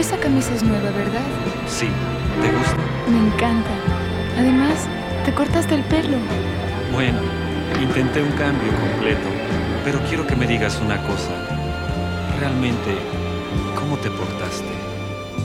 Esa camisa es nueva, ¿verdad? Sí, ¿te gusta? Me encanta. Además, te cortaste el pelo. Bueno, intenté un cambio completo, pero quiero que me digas una cosa. Realmente, ¿cómo te portaste?